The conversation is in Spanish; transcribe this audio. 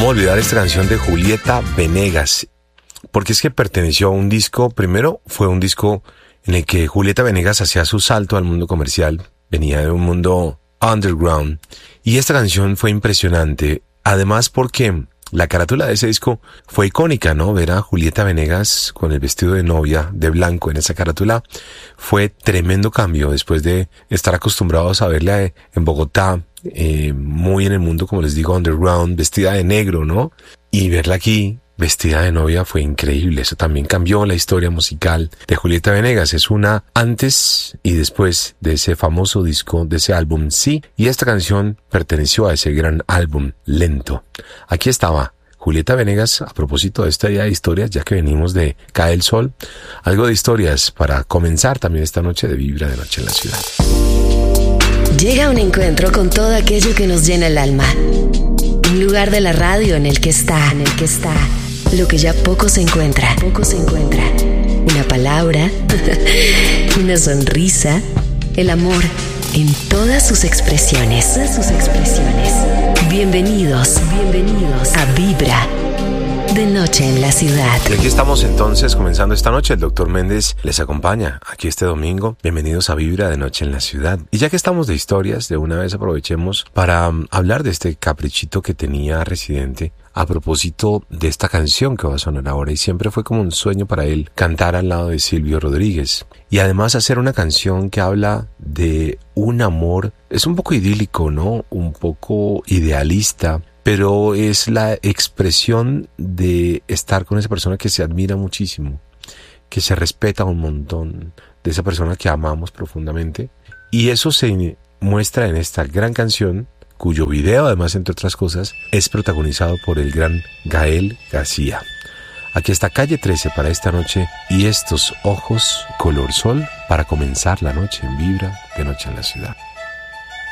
¿Cómo olvidar esta canción de Julieta Venegas? Porque es que perteneció a un disco, primero fue un disco en el que Julieta Venegas hacía su salto al mundo comercial, venía de un mundo underground, y esta canción fue impresionante, además porque la carátula de ese disco fue icónica, ¿no? Ver a Julieta Venegas con el vestido de novia de blanco en esa carátula fue tremendo cambio después de estar acostumbrados a verla en Bogotá, muy en el mundo, como les digo, underground, vestida de negro, ¿no? Y verla aquí vestida de novia fue increíble. Eso también cambió la historia musical de Julieta Venegas. Es una antes y después de ese famoso disco, de ese álbum Sí, y esta canción perteneció a ese gran álbum Lento. Aquí estaba Julieta Venegas, a propósito de esta idea de historias, ya que venimos de Cae el Sol, algo de historias para comenzar también esta noche de Vibra de Noche en la Ciudad. Llega un encuentro con todo aquello que nos llena el alma. Un lugar de la radio en el que está lo que ya poco se encuentra. Una palabra, una sonrisa, el amor en todas sus expresiones. Bienvenidos a Vibra de Noche en la Ciudad. Y aquí estamos entonces comenzando esta noche. El Dr. Méndez les acompaña aquí este domingo. Bienvenidos a Vibra de Noche en la Ciudad. Y ya que estamos de historias, de una vez aprovechemos para hablar de este caprichito que tenía Residente a propósito de esta canción que va a sonar ahora. Y siempre fue como un sueño para él cantar al lado de Silvio Rodríguez. Y además hacer una canción que habla de un amor, es un poco idílico, ¿no? Un poco idealista, pero es la expresión de estar con esa persona que se admira muchísimo, que se respeta un montón, de esa persona que amamos profundamente. Y eso se muestra en esta gran canción, cuyo video, además, entre otras cosas, es protagonizado por el gran Gael García. Aquí está Calle 13 para esta noche y estos ojos color sol para comenzar la noche en Vibra de Noche en la Ciudad.